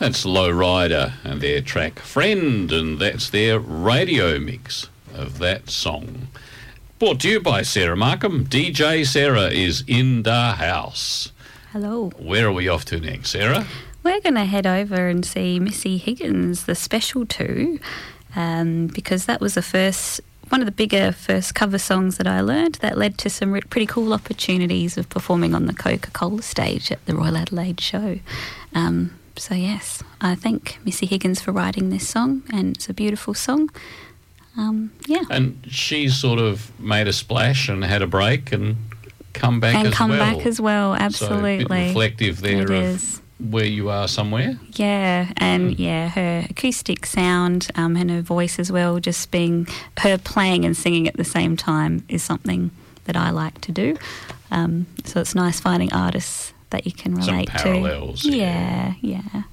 That's Low Rider and their track Friend, and that's their radio mix of that song. Brought to you by Sarah Markham. DJ Sarah is in the house. Hello. Where are we off to next, Sarah? We're going to head over and see Missy Higgins, the Special 2, because that was one of the bigger first cover songs that I learned that led to some pretty cool opportunities of performing on the Coca-Cola stage at the Royal Adelaide show. So yes, I thank Missy Higgins for writing this song, and it's a beautiful song. Yeah. And she sort of made a splash and had a break and come back as well. Absolutely. So a bit reflective there it of is. Where you are somewhere. Yeah, and her acoustic sound and her voice as well, just being her playing and singing at the same time is something that I like to do. So it's nice finding artists that you can relate Some parallels. to. Yeah.